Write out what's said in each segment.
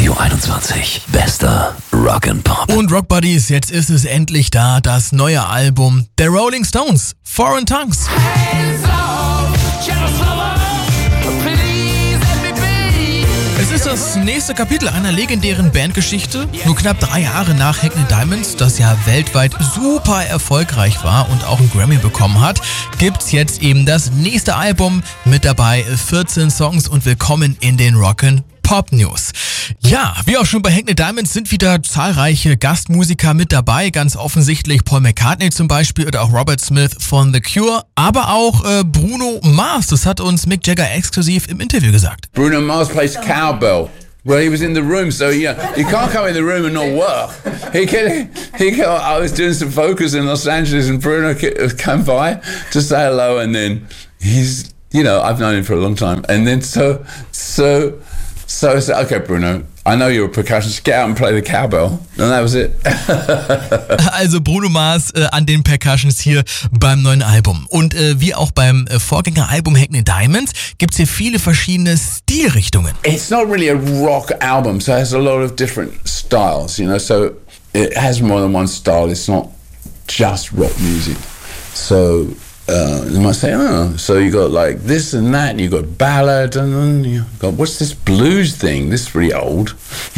Radio 21. Bester Rock'n'Pop. Und Rock Buddies, jetzt ist es endlich da, das neue Album der Rolling Stones, Foreign Tongues. Es ist das nächste Kapitel einer legendären Bandgeschichte. Nur knapp 3 Jahre nach Hackney Diamonds, das ja weltweit super erfolgreich war und auch einen Grammy bekommen hat, gibt's jetzt eben das nächste Album, mit dabei 14 Songs und willkommen in den Rock'n'Pop News. Ja, wie auch schon bei Hackney Diamonds sind wieder zahlreiche Gastmusiker mit dabei, ganz offensichtlich Paul McCartney zum Beispiel oder auch Robert Smith von The Cure, aber auch Bruno Mars, das hat uns Mick Jagger exklusiv im Interview gesagt. Bruno Mars plays cowbell. Well, he was in the room, so you can't come in the room and not work. I was doing some focus in Los Angeles and Bruno came by to say hello, and then he's, I've known him for a long time, and then so I said, okay, Bruno, I know you're a percussionist, get out and play the cowbell. And that was it. Also Bruno Mars an den Percussions hier beim neuen Album. Und wie auch beim Vorgängeralbum Hackney Diamonds gibt's hier viele verschiedene Stilrichtungen. It's not really a rock album, so it has a lot of different styles, so it has more than one style. It's not just rock music. So you might say, so you got like this and that, and you got ballad, and then you got, what's this blues thing? This is really old.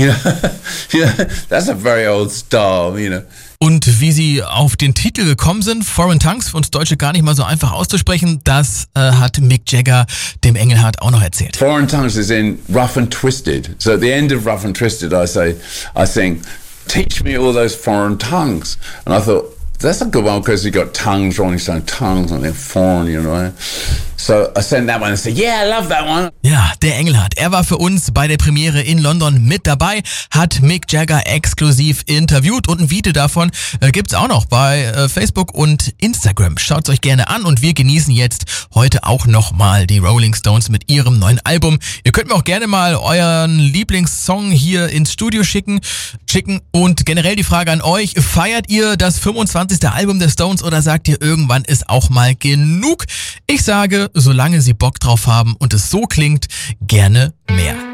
That's a very old style, Und wie sie auf den Titel gekommen sind, Foreign Tongues, für uns Deutsche gar nicht mal so einfach auszusprechen, das hat Mick Jagger dem Engelhardt auch noch erzählt. Foreign Tongues is in Rough and Twisted. So at the end of Rough and Twisted, I sing, teach me all those foreign tongues. And I thought, that's a good one because you got tongues, Rolling Stone tongues, and they're foreign, So I sent that one and said, yeah, I love that one. Ja, der Engelhardt, er war für uns bei der Premiere in London mit dabei, hat Mick Jagger exklusiv interviewt und ein Video davon gibt's auch noch bei Facebook und Instagram. Schaut's euch gerne an und wir genießen jetzt heute auch nochmal die Rolling Stones mit ihrem neuen Album. Ihr könnt mir auch gerne mal euren Lieblingssong hier ins Studio schicken und generell die Frage an euch, feiert ihr das 25. Album der Stones oder sagt ihr, irgendwann ist auch mal genug? Ich sage, solange sie Bock drauf haben und es so klingt, gerne mehr.